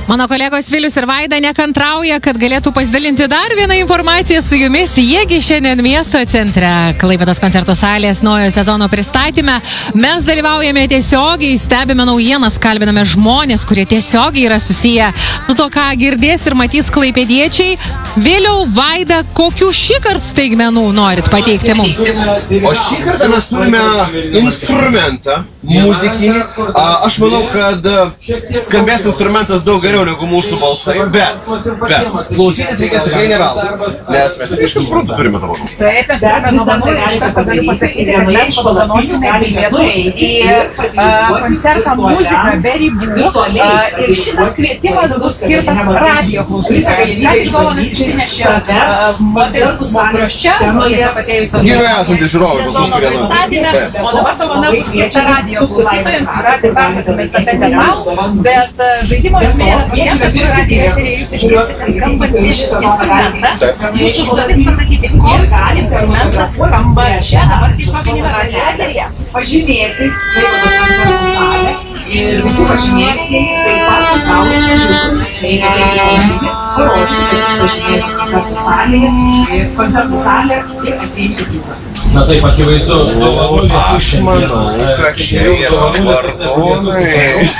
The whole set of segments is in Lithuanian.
Mano kolegos Vilius ir Vaida nekantrauja, kad galėtų pasidalinti dar vieną informaciją su jumis. Jiegi šiandien miesto centre, Klaipėdos koncertų salės naujo sezono pristatyme. Mes dalyvaujame tiesiogiai, stebime naujienas, kalbiname žmonės, kurie tiesiogiai yra susiję su to, ką girdės ir matys klaipėdiečiai. Vėliau, Vaida, kokių šįkart staigmenų norit pateikti mums? O šįkart mes turime instrumentą muzikinį. Aš manau, kad skambės instrumentas daug geriau negu mūsų balsai, bet klausytis reikės tikrai ne veltui, nes mes iš instrumentų turime dovanų. Taip, mes turime dovanų ir iš karto galiu pasakyti, kad mes padovanosime bilietus į koncertą Muzika be ribų ir šitas kvietimas bus skirtas radijo klausytojams. Ką tik dovanas išsinešė moteris, kurios čia, jie patėjusios sezono pristatymę, o dabar dovana bus skirta radijo klausytojams, radijo perduosime estafetę tau, bet žaidimo esmė yra tokia, kad radijo eteryje jūs išgirsite skambantį instrumentą. Jūsų užduotis pasakyti, koks instrumentas skamba čia dabar tiesioginėme radijo eteryje. Pažymėti Klaipėdos koncertų salę ir visi pažymėjusieji taip pat gausite visus parodyti, kad jūs pažymėjote koncertų salę ir pasiimti prizą. Na taip, akivaizdu. Aš manau, kad čia yra vargonai.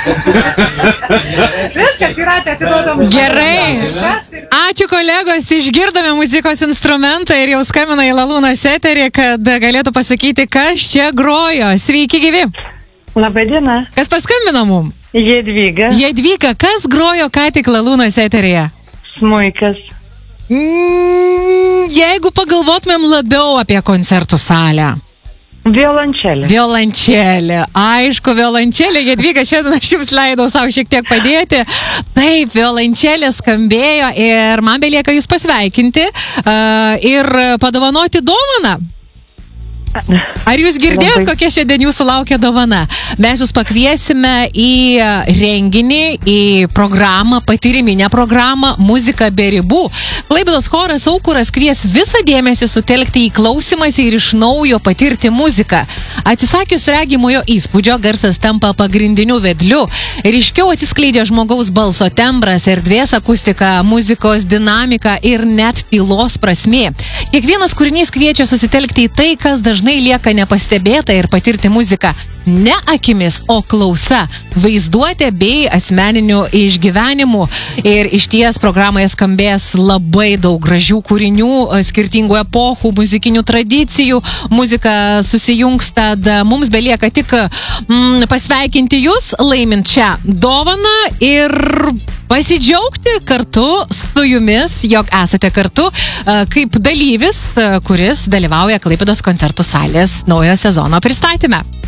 Viskas yra, atiduodam. Gerai. Ačiū kolegos, išgirdome muzikos instrumentą ir jau skambina į Lalūnos eterį, kad galėtų pasakyti, kas čia grojo. Sveiki gyvi. Labadiena. Kas paskambino mum? Jadvyga. Jadvyga, kas grojo ką tik Lalūnos eteryje? Smuikas. Jeigu pagalvotumėm labiau apie koncertų salę. Violončelė. Violončelė. Aišku, violončelė. Jadvyga, šiandien aš jums leidau savo šiek tiek padėti. Taip, violončelė skambėjo ir man belieka jūs pasveikinti ir padovanoti dovaną. Ar jūs girdėjot, kokia šiandien jūsų laukia dovana? Mes jūs pakviesime į renginį, į programą, patyriminę programą Muzika be ribų. Klaipėdos choras Aukuras kvies visą dėmesį sutelkti į klausimąsi ir iš naujo patirti muziką. Atsisakius regimojo įspūdžio, garsas tampa pagrindiniu vedliu. Ryškiau atsiskleidžia žmogaus balso tembras, erdvės akustika, muzikos dinamika ir net tylos prasmė. Kiekvienas kūrinys kviečia susitelkti į tai, kas dažnai lieka nepastebėta ir patirti muziką ne akimis, o klausa, vaizduotė bei asmeninių išgyvenimų. Ir išties programoje skambės labai daug gražių kūrinių, skirtingų epochų, muzikinių tradicijų. Muzika susijungs, tad mums belieka tik pasveikinti jūs, laimint šią dovaną ir pasidžiaugti kartu su jumis, jog esate kartu kaip dalyvis, kuris dalyvauja Klaipėdos koncertų salės naujo sezono pristatyme.